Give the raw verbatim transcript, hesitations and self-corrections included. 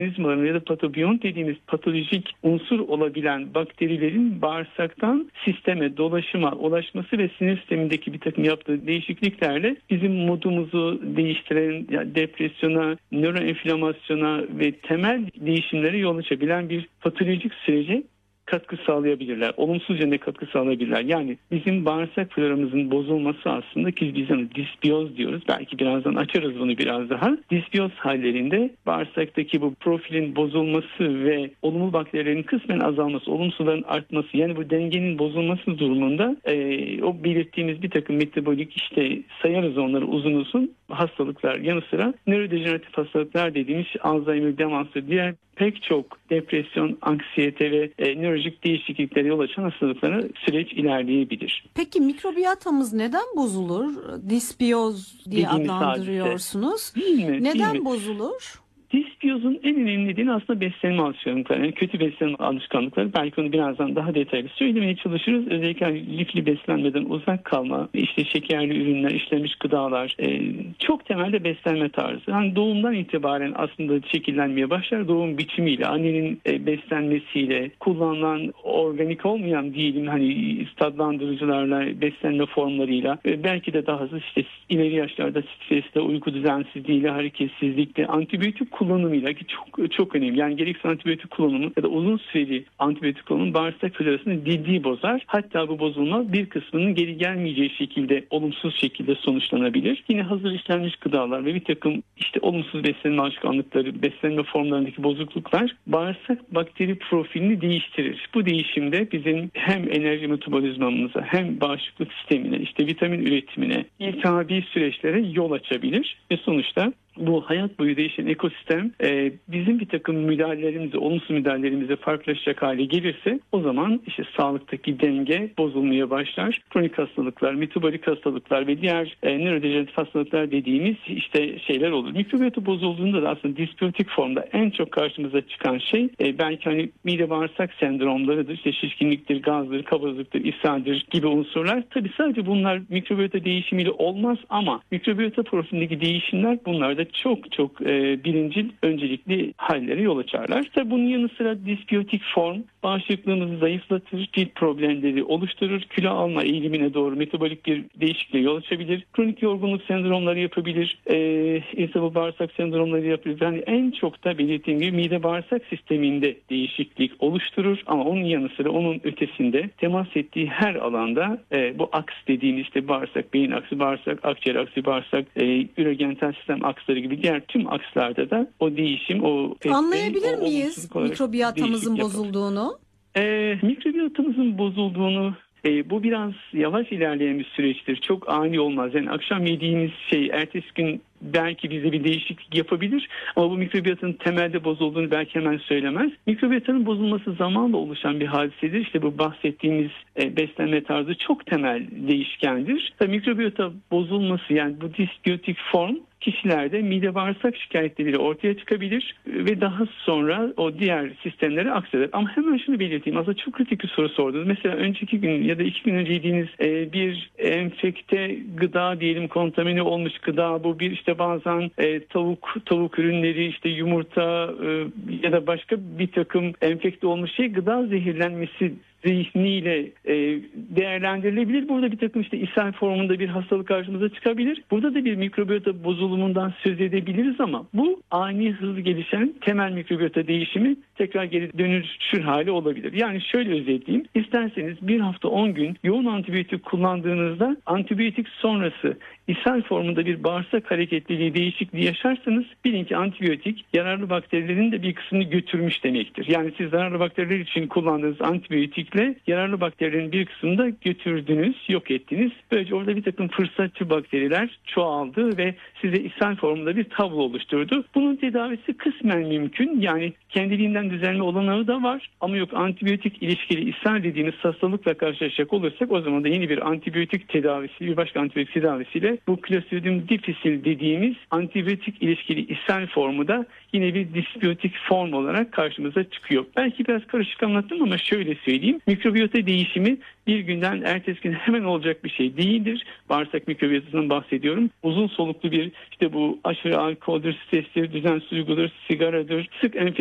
ya da patobiyont dediğimiz patolojik unsur olabilen bakterilerin bağırsaktan sisteme, dolaşıma ulaşması ve sinir sistemindeki bir takım yaptığı değişikliklerle bizim modumuzu değiştiren, yani depresyona, nöroenflamasyona ve temel değişimlere yol açabilen bir patolojik sürece katkı sağlayabilirler. Olumsuz yönde katkı sağlayabilirler. Yani bizim bağırsak floramızın bozulması aslında ki biz ona disbiyoz diyoruz. Belki birazdan açarız bunu biraz daha. Disbiyoz hallerinde bağırsaktaki bu profilin bozulması ve olumlu bakterilerin kısmen azalması, olumsuzların artması, yani bu dengenin bozulması durumunda e, o belirttiğimiz bir takım metabolik işte sayarız onları uzun uzun hastalıklar yanı sıra nörodejeneratif hastalıklar dediğimiz Alzheimer, demans ve diğer pek çok depresyon, anksiyete ve e, nörolojik değişikliklere yol açan hastalıklara süreç ilerleyebilir. Peki mikrobiyotamız neden bozulur? Disbiyoz diye Dediğimiz adlandırıyorsunuz. Değil mi? Neden Değil mi? bozulur? Disbiyozun en önemli nedeni aslında beslenme alışkanlıkları. Yani kötü beslenme alışkanlıkları. Belki onu birazdan daha detaylı söylemeye çalışırız. Özellikle lifli beslenmeden uzak kalma, işte şekerli ürünler, işlenmiş gıdalar, e, çok temelde beslenme tarzı. Yani doğumdan itibaren aslında şekillenmeye başlar. Doğum biçimiyle, annenin e, beslenmesiyle, kullanılan organik olmayan diyelim hani tatlandırıcılarla, beslenme formlarıyla ve belki de daha hızlı işte ileri yaşlarda stresle, uyku düzensizliğiyle, hareketsizlikle, antibiyotik kullanımıyla ki çok çok önemli. Yani gerekse antibiyotik kullanımı ya da uzun süreli antibiyotik kullanımı bağırsak florasını ciddi bozar. Hatta bu bozulma bir kısmının geri gelmeyeceği şekilde olumsuz şekilde sonuçlanabilir. Yine hazır işlenmiş gıdalar ve bir takım işte olumsuz beslenme alışkanlıkları, beslenme formlarındaki bozukluklar bağırsak bakteri profilini değiştirir. Bu değişimde bizim hem enerji metabolizmamıza hem bağışıklık sistemine, işte vitamin üretimine, iltihabi süreçlere yol açabilir ve sonuçta bu hayat boyu değişen ekosistem e, bizim bir takım müdahalelerimizi, olumsuz müdahalelerimize farklılaşacak hale gelirse o zaman işte sağlıktaki denge bozulmaya başlar. Kronik hastalıklar, metabolik hastalıklar ve diğer e, nörodejeneratif hastalıklar dediğimiz işte şeyler olur. Mikrobiyota bozulduğunda da aslında disbiyotik formda en çok karşımıza çıkan şey e, belki hani mide bağırsak sendromlarıdır. İşte şişkinliktir, gazdır, kabızlıktır, ishaldir gibi unsurlar. Tabii sadece bunlar mikrobiyota değişimiyle olmaz ama mikrobiyota profilindeki değişimler bunlar da çok çok e, birincil öncelikli hallere yol açarlar. Tabii bunun yanı sıra disbiyotik form bağışıklığımızı zayıflatır, cilt problemleri oluşturur, kilo alma eğilimine doğru metabolik bir değişikliğe yol açabilir, kronik yorgunluk sendromları yapabilir, e, iltihap bağırsak sendromları yapabilir. Yani en çok da belirttiğim gibi mide bağırsak sisteminde değişiklik oluşturur ama onun yanı sıra onun ötesinde temas ettiği her alanda e, bu aks dediğimiz işte bağırsak, beyin aksı, bağırsak, akciğer aksı, bağırsak, e, üregental sistem aksları gibi diğer tüm akslarda da o değişim, o anlayabilir o, miyiz mikrobiyotamızın bozulduğunu? E, mikrobiyotamızın bozulduğunu E, bu biraz yavaş ilerleyen bir süreçtir. Çok ani olmaz. Yani akşam yediğimiz şey ertesi gün belki bize bir değişiklik yapabilir ama bu mikrobiyotanın temelde bozulduğunu belki hemen söylemez. Mikrobiyotanın bozulması zamanla oluşan bir hadisedir. İşte bu bahsettiğimiz e, beslenme tarzı çok temel değişkendir. Tabii mikrobiyota bozulması yani bu disbiyotik form kişilerde mide bağırsak şikayetleriyle ortaya çıkabilir ve daha sonra o diğer sistemlere akseder. Ama hemen şunu belirteyim. Aslında çok kritik bir soru sordunuz. Mesela önceki gün ya da iki gün önce yediğiniz e, bir enfekte gıda diyelim, kontamine olmuş gıda, bu bir işte bazen e, tavuk tavuk ürünleri, işte yumurta e, ya da başka bir takım enfekte olmuş şey gıda zehirlenmesi zihniyle e, değerlendirilebilir. Burada bir takım işte ishal formunda bir hastalık karşımıza çıkabilir. Burada da bir mikrobiyota bozulumundan söz edebiliriz ama bu ani hızlı gelişen temel mikrobiyota değişimi tekrar geri dönüşür hali olabilir. Yani şöyle özetleyeyim. İsterseniz bir hafta on gün yoğun antibiyotik kullandığınızda antibiyotik sonrası ishal formunda bir bağırsak hareketliliği değişikliği yaşarsanız bilin ki antibiyotik yararlı bakterilerin de bir kısmını götürmüş demektir. Yani siz zararlı bakteriler için kullandığınız antibiyotikle yararlı bakterilerin bir kısmını da götürdünüz, yok ettiniz. Böylece orada bir takım fırsatçı bakteriler çoğaldı ve size ishal formunda bir tablo oluşturdu. Bunun tedavisi kısmen mümkün. Yani kendiliğinden düzelme olanağı da var. Ama yok, antibiyotik ilişkili ishal dediğimiz hastalıkla karşılaşacak olursak o zaman da yeni bir antibiyotik tedavisi, bir başka antibiyotik tedavisiyle bu Clostridium difficile dediğimiz antibiyotik ilişkili ishal formu da yine bir disbiyotik form olarak karşımıza çıkıyor. Belki biraz karışık anlattım ama şöyle söyleyeyim. Mikrobiyota değişimi bir günden ertesi gün hemen olacak bir şey değildir. Bağırsak mikrobiyotasından bahsediyorum. Uzun soluklu bir işte bu aşırı alkoldür, strestir, düzensiz uygudur, sigaradır, sık enfeksiyon